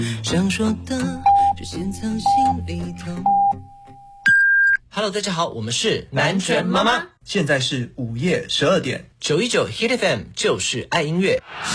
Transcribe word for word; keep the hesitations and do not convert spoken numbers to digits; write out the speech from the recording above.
想说的就先藏心里头。Hello， 大家好，我们是南拳妈妈， 现在是午夜十二点， 九一九 Hit F M 就是爱音乐。